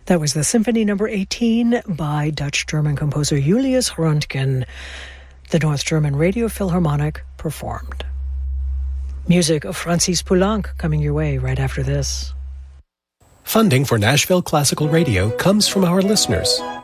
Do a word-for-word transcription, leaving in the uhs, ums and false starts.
That was the Symphony Number eighteen by Dutch-German composer Julius Röntgen. The North German Radio Philharmonic performed. Music of Francis Poulenc coming your way right after this. Funding for Nashville Classical Radio comes from our listeners.